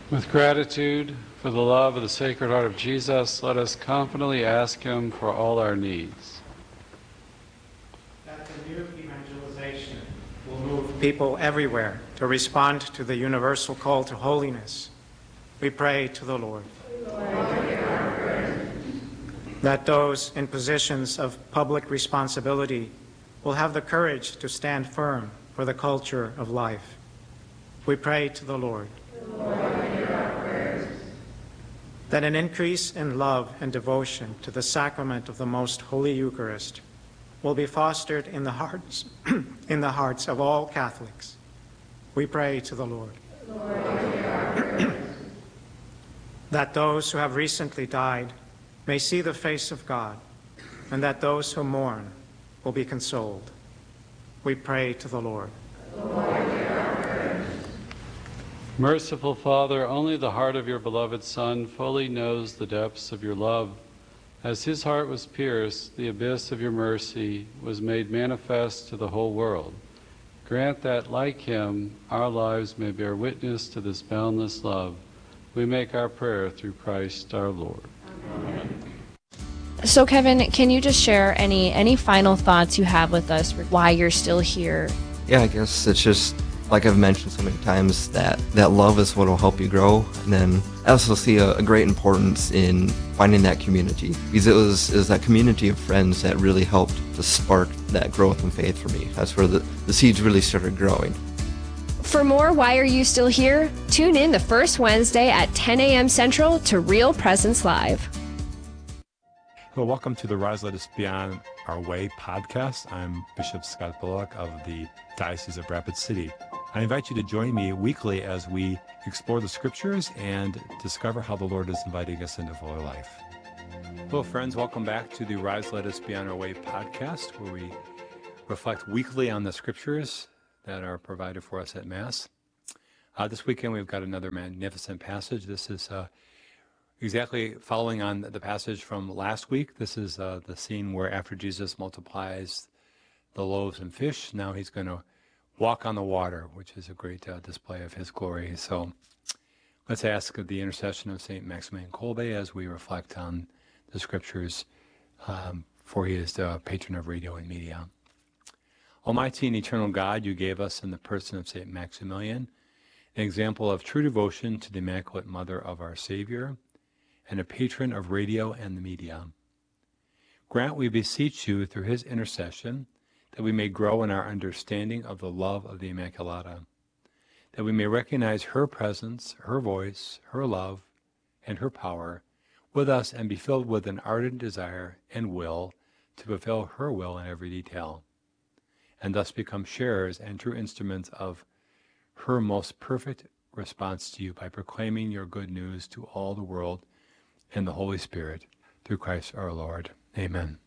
With gratitude for the love of the Sacred Heart of Jesus, let us confidently ask Him for all our needs. That the new evangelization will move people everywhere to respond to the universal call to holiness. We pray to the Lord. That those in positions of public responsibility will have the courage to stand firm for the culture of life. We pray to the Lord. That an increase in love and devotion to the sacrament of the Most Holy Eucharist will be fostered in the hearts of all Catholics. We pray to the Lord. That those who have recently died may see the face of God, and that those who mourn will be consoled. We pray to the Lord. Merciful Father, only the heart of your beloved Son fully knows the depths of your love. As his heart was pierced, the abyss of your mercy was made manifest to the whole world. Grant that, like him, our lives may bear witness to this boundless love. We make our prayer through Christ our Lord. Amen. So Kevin, can you just share any final thoughts you have with us, why you're still here? Yeah, I guess it's just, like I've mentioned so many times, that love is what will help you grow. And then I also see a great importance in finding that community, because it was that community of friends that really helped to spark that growth in faith for me. That's where the seeds really started growing. For more Why Are You Still Here? Tune in the first Wednesday at 10 a.m. Central to Real Presence Live. Well, welcome to the Rise Let Us Be On Our Way podcast. I'm Bishop Scott Bullock of the Diocese of Rapid City. I invite you to join me weekly as we explore the scriptures and discover how the Lord is inviting us into fuller life. Hello, friends. Welcome back to the Rise Let Us Be On Our Way podcast, where we reflect weekly on the scriptures that are provided for us at Mass. This weekend, we've got another magnificent passage. This is exactly following on the passage from last week. This is the scene where after Jesus multiplies the loaves and fish, now he's going to walk on the water, which is a great display of his glory. So let's ask the intercession of St. Maximilian Kolbe as we reflect on the scriptures, for he is the patron of radio and media. Almighty and eternal God, you gave us in the person of St. Maximilian an example of true devotion to the Immaculate Mother of our Savior, and a patron of radio and the media. Grant, we beseech you, through his intercession, that we may grow in our understanding of the love of the Immaculata, that we may recognize her presence, her voice, her love, and her power with us, and be filled with an ardent desire and will to fulfill her will in every detail, and thus become sharers and true instruments of her most perfect response to you by proclaiming your good news to all the world in the Holy Spirit, through Christ our Lord. Amen.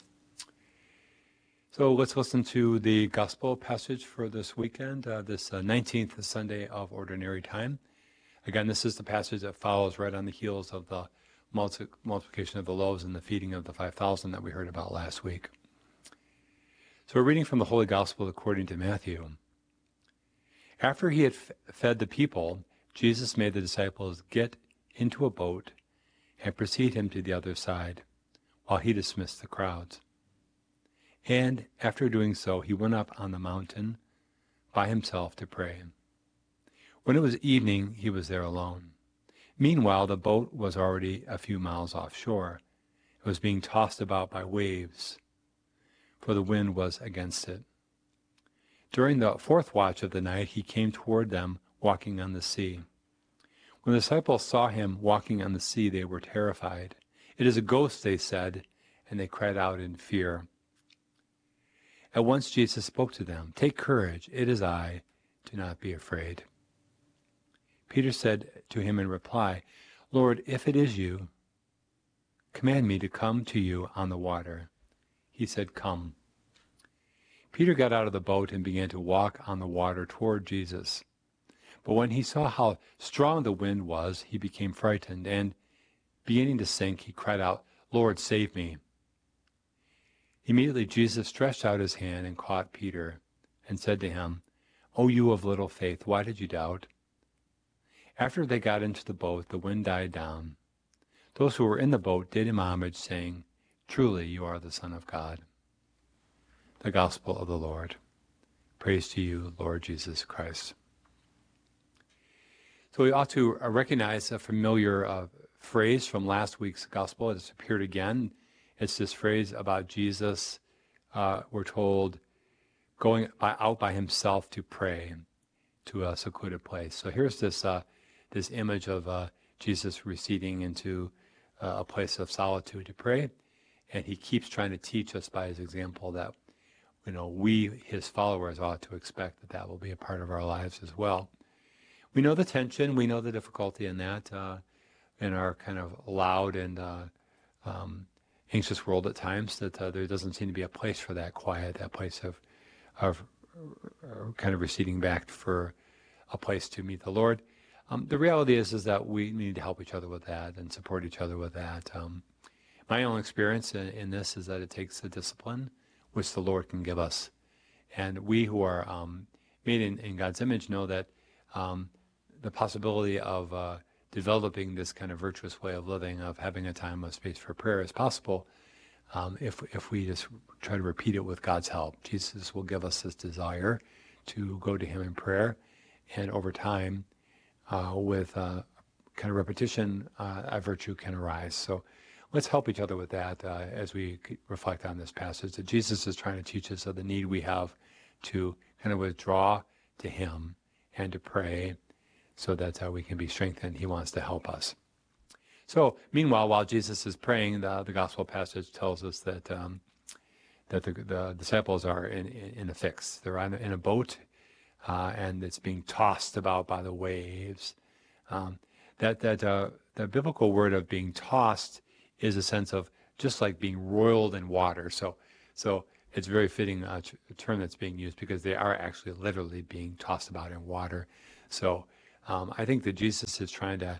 So let's listen to the gospel passage for this weekend, this 19th Sunday of Ordinary Time. Again, this is the passage that follows right on the heels of the multiplication of the loaves and the feeding of the 5,000 that we heard about last week. So we're reading from the Holy Gospel according to Matthew. After he had fed the people, Jesus made the disciples get into a boat and precede him to the other side, while he dismissed the crowds. And after doing so, he went up on the mountain by himself to pray. When it was evening, he was there alone. Meanwhile, the boat was already a few miles offshore. It was being tossed about by waves, for the wind was against it. During the fourth watch of the night, he came toward them, walking on the sea. When the disciples saw him walking on the sea, they were terrified. "It is a ghost," they said, and they cried out in fear. At once Jesus spoke to them. "Take courage, it is I. Do not be afraid." Peter said to him in reply, "Lord, if it is you, command me to come to you on the water." He said, "Come." Peter got out of the boat and began to walk on the water toward Jesus. But when he saw how strong the wind was, he became frightened, and beginning to sink, he cried out, "Lord, save me." Immediately Jesus stretched out his hand and caught Peter and said to him, "O you of little faith, why did you doubt?" After they got into the boat, the wind died down. Those who were in the boat did him homage, saying, "Truly you are the Son of God." The Gospel of the Lord. Praise to you, Lord Jesus Christ. So we ought to recognize a familiar phrase from last week's Gospel. It's appeared again. It's this phrase about Jesus, we're told, going out by himself to pray to a secluded place. So here's this image of Jesus receding into a place of solitude to pray, and he keeps trying to teach us by his example that we, his followers, ought to expect that will be a part of our lives as well. We know the tension, we know the difficulty in that, in our kind of loud and anxious world at times, that there doesn't seem to be a place for that quiet, that place of kind of receding back for a place to meet the Lord. The reality is that we need to help each other with that and support each other with that. My own experience in this is that it takes a discipline which the Lord can give us. And we who are made in God's image know that the possibility of developing this kind of virtuous way of living, of having a time of space for prayer, is possible if we just try to repeat it with God's help. Jesus will give us this desire to go to him in prayer, and over time, with kind of repetition, a virtue can arise. So let's help each other with that as we reflect on this passage, that Jesus is trying to teach us of the need we have to kind of withdraw to him and to pray so that we can be strengthened. He wants to help us. So meanwhile, while Jesus is praying, the gospel passage tells us that the disciples are in a fix. They're in a boat, and it's being tossed about by the waves. The biblical word of being tossed is a sense of just like being roiled in water. So it's very fitting a term that's being used because they are actually literally being tossed about in water. So I think that Jesus is trying to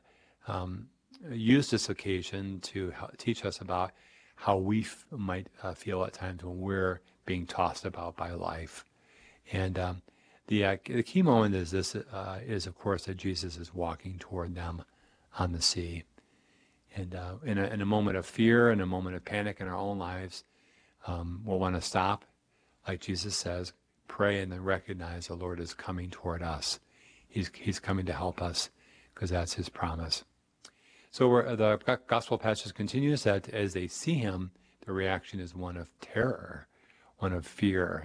use this occasion to teach us about how we might feel at times when we're being tossed about by life. And the key moment is this: is of course that Jesus is walking toward them on the sea. And in a moment of fear, in a moment of panic in our own lives, we'll want to stop, like Jesus says, pray, and then recognize the Lord is coming toward us. He's coming to help us, because that's his promise. So the gospel passage continues that as they see him, the reaction is one of terror, one of fear.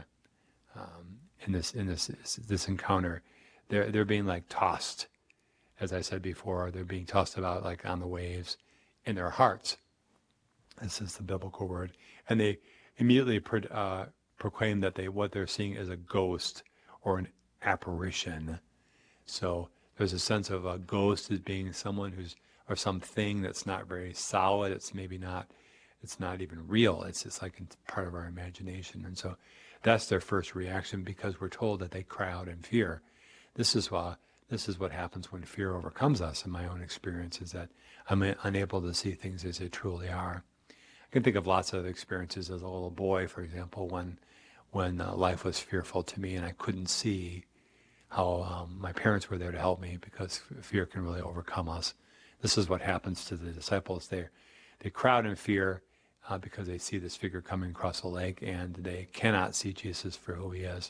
In this encounter, they're being like tossed, as I said before. They're being tossed about like on the waves in their hearts. This is the biblical word, and they immediately proclaim that what they're seeing is a ghost or an apparition. So there's a sense of a ghost as being someone or something that's not very solid. It's not even real. It's just like part of our imagination. And so that's their first reaction, because we're told that they cry out in fear. This is what happens when fear overcomes us. In my own experience, is that I'm unable to see things as they truly are. I can think of lots of experiences as a little boy, for example, when life was fearful to me and I couldn't see how my parents were there to help me, because fear can really overcome us. This is what happens to the disciples. They crowd in fear because they see this figure coming across the lake, and they cannot see Jesus for who he is.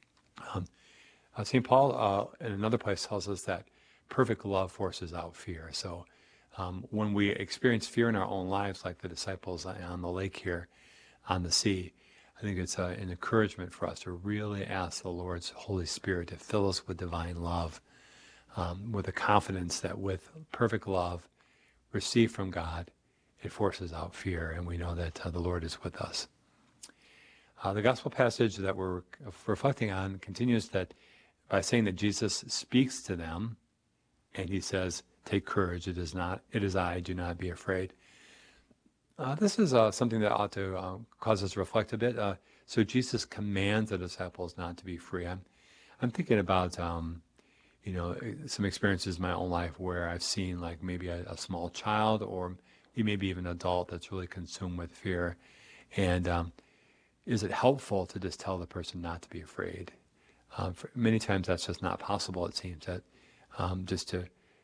St. Paul, in another place, tells us that perfect love forces out fear. So when we experience fear in our own lives, like the disciples on the lake here, on the sea, I think it's an encouragement for us to really ask the Lord's Holy Spirit to fill us with divine love, with the confidence that with perfect love received from God, it forces out fear, and we know that the Lord is with us. The gospel passage that we're reflecting on continues that by saying that Jesus speaks to them, and he says, "Take courage, it is I, do not be afraid." This is something that ought to cause us to reflect a bit. So Jesus commands the disciples not to be free. I'm thinking about some experiences in my own life where I've seen like maybe a small child, or maybe even an adult that's really consumed with fear. And is it helpful to just tell the person not to be afraid? Many times that's just not possible. It seems that just to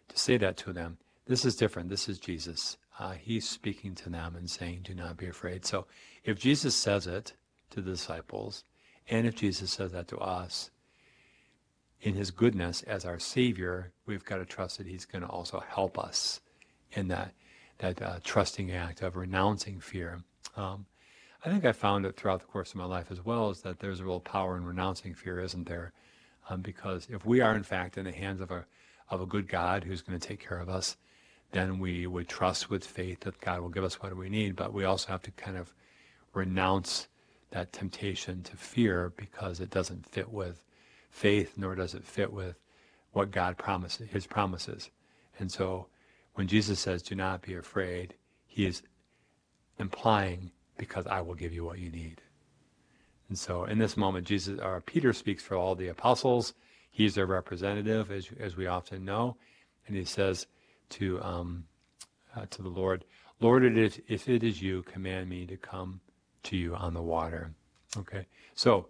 to say that to them. This is different. This is Jesus. He's speaking to them and saying, do not be afraid. So if Jesus says it to the disciples, and if Jesus says that to us, in his goodness as our Savior, we've got to trust that he's going to also help us in that trusting act of renouncing fear. I think I found it throughout the course of my life as well, is that there's a real power in renouncing fear, isn't there? Because if we are in fact in the hands of a good God who's going to take care of us, then we would trust with faith that God will give us what we need. But we also have to kind of renounce that temptation to fear, because it doesn't fit with faith, nor does it fit with what God promises, his promises. And so when Jesus says, do not be afraid, he is implying, because I will give you what you need. And so in this moment, Peter speaks for all the apostles. He's their representative, as we often know. And he says to the Lord, Lord, if it is you, command me to come to you on the water. Okay, so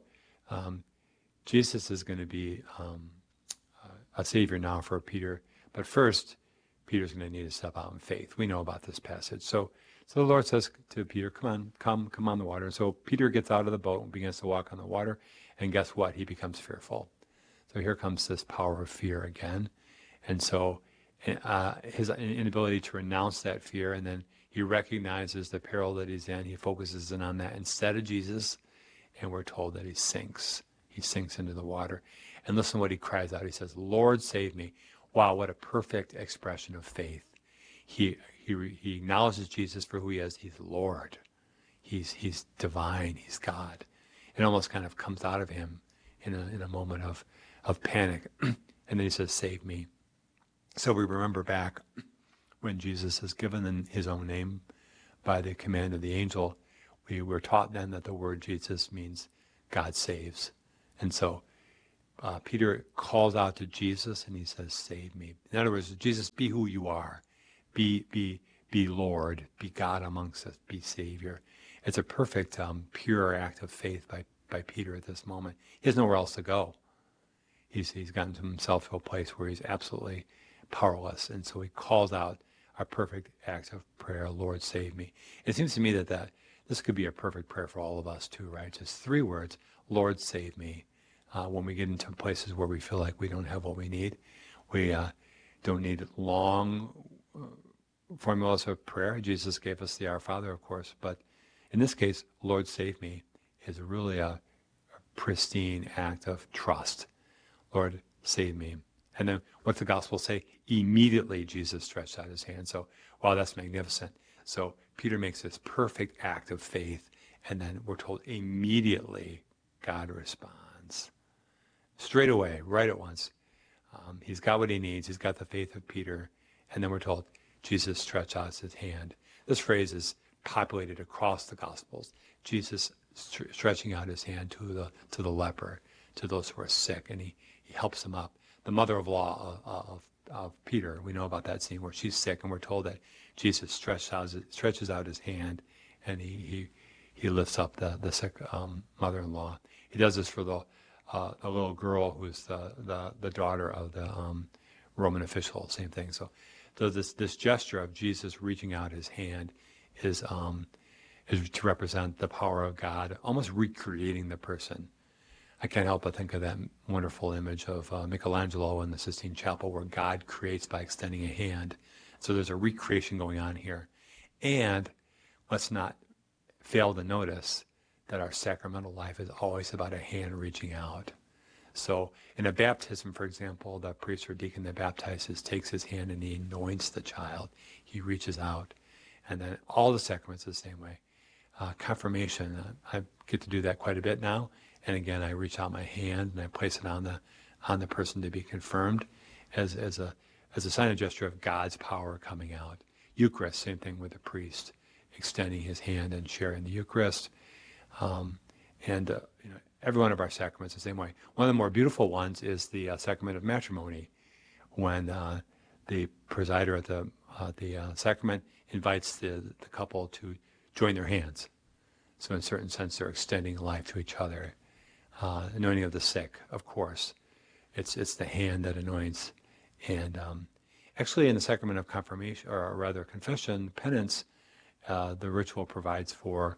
Jesus is going to be a Savior now for Peter. But first, Peter's going to need to step out in faith. We know about this passage. So the Lord says to Peter, come on the water. And so Peter gets out of the boat and begins to walk on the water. And guess what? He becomes fearful. So here comes this power of fear again. And so his inability to renounce that fear, and then he recognizes the peril that he's in. He focuses in on that instead of Jesus. And we're told that he sinks. He sinks into the water. And listen to what he cries out. He says, Lord, save me. Wow, what a perfect expression of faith. He acknowledges Jesus for who he is. He's Lord. He's divine. He's God. It almost kind of comes out of him in a moment of panic. And then he says, save me. So we remember back when Jesus is given in his own name by the command of the angel. We were taught then that the word Jesus means God saves. And so Peter calls out to Jesus and he says, save me. In other words, Jesus, be who you are. Be Lord. Be God amongst us. Be Savior. It's a perfect, pure act of faith by Peter at this moment. He has nowhere else to go. He's gotten himself to a place where he's absolutely powerless. And so he calls out a perfect act of prayer, Lord, save me. It seems to me that this could be a perfect prayer for all of us too, right? Just 3 words, Lord, save me. When we get into places where we feel like we don't have what we need, we don't need long formulas of prayer. Jesus gave us the Our Father, of course, but in this case, Lord, save me is really a pristine act of trust. Lord, save me. And then what's the gospel say? Immediately Jesus stretched out his hand. So, wow, that's magnificent. So Peter makes this perfect act of faith, and then we're told immediately God responds. Straight away, right at once. He's got what he needs. He's got the faith of Peter. And then we're told Jesus stretched out his hand. This phrase is populated across the Gospels. Jesus stretching out his hand to the leper, to those who are sick, and he helps them up. The mother-in-law of Peter, we know about that scene where she's sick, and we're told that Jesus stretches out his hand, and he lifts up the sick mother-in-law. He does this for the little girl who's the daughter of the Roman official. Same thing. So this gesture of Jesus reaching out his hand is to represent the power of God, almost recreating the person. I can't help but think of that wonderful image of Michelangelo in the Sistine Chapel, where God creates by extending a hand. So there's a recreation going on here. And let's not fail to notice that our sacramental life is always about a hand reaching out. So in a baptism, for example, the priest or deacon that baptizes takes his hand and he anoints the child. He reaches out. And then all the sacraments are the same way. Confirmation, I get to do that quite a bit now. And again, I reach out my hand and I place it on the person to be confirmed as a sign of gesture of God's power coming out. Eucharist, same thing with the priest, extending his hand and sharing the Eucharist. Every one of our sacraments is the same way. One of the more beautiful ones is the sacrament of matrimony, when the presider at the sacrament invites the couple to join their hands. So in a certain sense, they're extending life to each other. Anointing of the sick, of course. It's the hand that anoints. And Actually, in the sacrament of confirmation, or rather confession, penance, the ritual provides for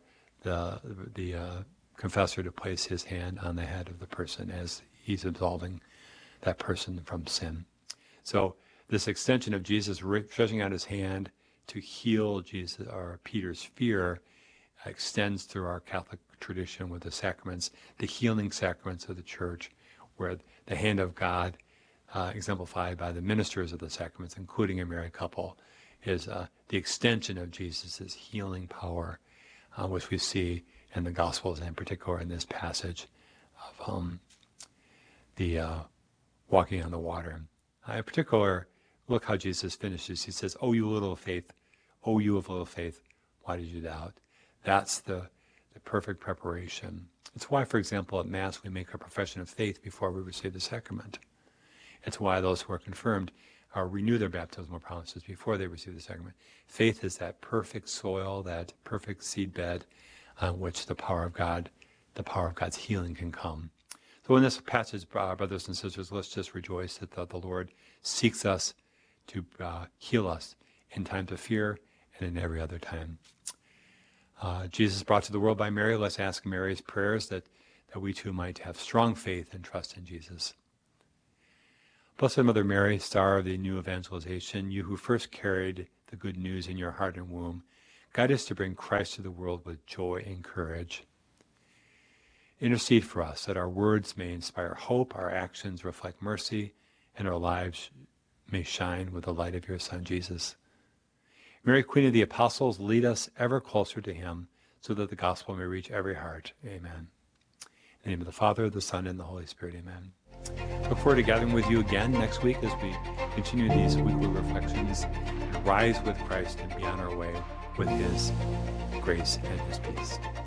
the confessor to place his hand on the head of the person as he's absolving that person from sin. So this extension of Jesus stretching out his hand to heal Jesus or Peter's fear extends through our Catholic tradition with the sacraments, the healing sacraments of the Church, where the hand of God, exemplified by the ministers of the sacraments, including a married couple, is the extension of Jesus' healing power, which we see in the Gospels, and in particular in this passage of the walking on the water. In particular, look how Jesus finishes. He says, "Oh, you little faith, oh, you of little faith, why did you doubt?" That's the perfect preparation. It's why, for example, at Mass we make a profession of faith before we receive the sacrament. It's why those who are confirmed renew their baptismal promises before they receive the sacrament. Faith is that perfect soil, that perfect seedbed on which the power of God's healing can come. So in this passage, brothers and sisters, let's just rejoice that the Lord seeks us to heal us in times of fear and in every other time. Jesus brought to the world by Mary. Let's ask Mary's prayers that we too might have strong faith and trust in Jesus. Blessed Mother Mary, star of the new evangelization, you who first carried the good news in your heart and womb, guide us to bring Christ to the world with joy and courage. Intercede for us that our words may inspire hope, our actions reflect mercy, and our lives may shine with the light of your Son, Jesus. Mary, Queen of the Apostles, lead us ever closer to him so that the gospel may reach every heart. Amen. In the name of the Father, the Son, and the Holy Spirit. Amen. Look forward to gathering with you again next week as we continue these weekly reflections and rise with Christ and be on our way with his grace and his peace.